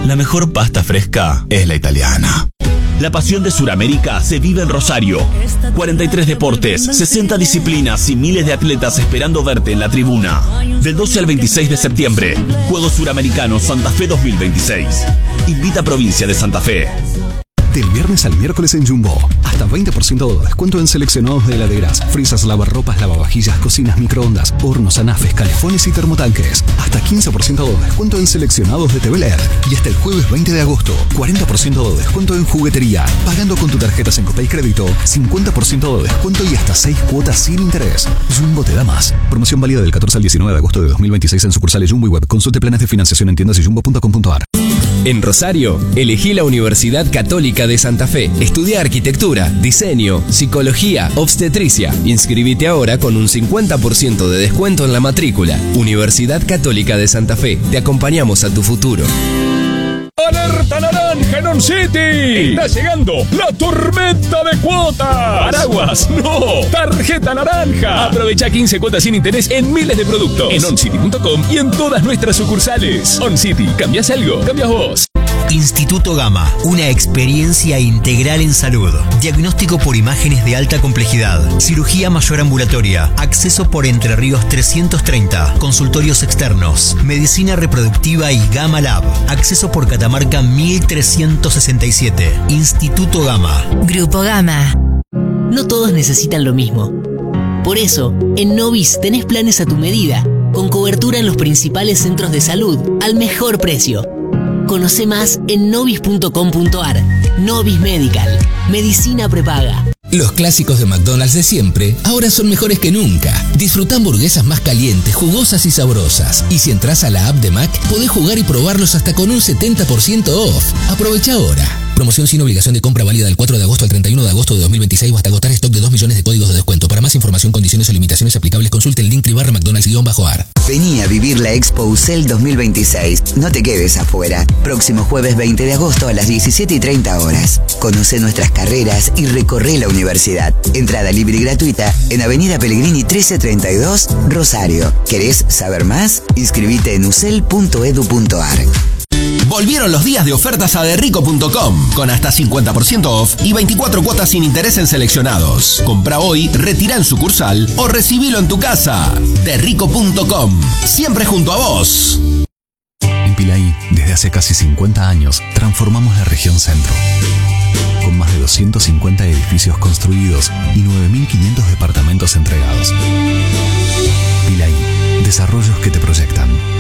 La mejor pasta fresca es la italiana. La pasión de Sudamérica se vive en Rosario. 43 deportes, 60 disciplinas y miles de atletas esperando verte en la tribuna. Del 12 al 26 de septiembre, Juegos Suramericanos Santa Fe 2026. Invita a Provincia de Santa Fe. Del viernes al miércoles en Jumbo, hasta 20% de descuento en seleccionados de heladeras, frisas, lavarropas, lavavajillas, cocinas, microondas, hornos, anafes, calefones y termotanques. Hasta 15% de descuento en seleccionados de TV LED. Y hasta el jueves 20 de agosto, 40% de descuento en juguetería. Pagando con tu tarjeta Sencopay Crédito, 50% de descuento y hasta 6 cuotas sin interés. Jumbo te da más. Promoción válida del 14 al 19 de agosto de 2026 en sucursales Jumbo y web. Consulte planes de financiación en tiendas y jumbo.com.ar. En Rosario, elegí la Universidad Católica de Santa Fe. Estudia arquitectura, diseño, psicología, obstetricia. Inscribite ahora con un 50% de descuento en la matrícula. Universidad Católica de Santa Fe. Te acompañamos a tu futuro. ¡Alerta naranja en On City! ¡Está llegando la tormenta de cuotas! ¡Paraguas! ¡No! ¡Tarjeta naranja! Aprovecha 15 cuotas sin interés en miles de productos. En oncity.com y en todas nuestras sucursales. On City. ¿Cambias algo? ¿Cambias vos? Instituto Gama, una experiencia integral en salud. Diagnóstico por imágenes de alta complejidad, cirugía mayor ambulatoria, acceso por Entre Ríos 330, consultorios externos, medicina reproductiva y Gama Lab, acceso por Catamarca 1367. Instituto Gama. Grupo Gama. No todos necesitan lo mismo. Por eso, en Novis tenés planes a tu medida, con cobertura en los principales centros de salud, al mejor precio. Conoce más en novis.com.ar. Novis Medical. Medicina prepaga. Los clásicos de McDonald's de siempre ahora son mejores que nunca. Disfruta hamburguesas más calientes, jugosas y sabrosas. Y si entras a la app de Mac, podés jugar y probarlos hasta con un 70% off. Aprovecha ahora. Promoción sin obligación de compra válida del 4 de agosto al 31 de agosto de 2026 o hasta agotar stock de 2 millones de códigos de descuento. Para más información, condiciones o limitaciones aplicables, consulte el link /McDonald's_ar. Vení a vivir la Expo UCEL 2026. No te quedes afuera. Próximo jueves 20 de agosto a las 17:30 horas. Conoce nuestras carreras y recorre la universidad. Entrada libre y gratuita en Avenida Pellegrini 1332, Rosario. ¿Querés saber más? Inscribite en ucel.edu.ar. Volvieron los días de ofertas a derrico.com con hasta 50% off y 24 cuotas sin interés en seleccionados. Compra hoy, retira en sucursal o recibilo en tu casa. derrico.com, siempre junto a vos. En Pilaí, desde hace casi 50 años, transformamos la región centro. Con más de 250 edificios construidos y 9.500 departamentos entregados. Pilaí, desarrollos que te proyectan.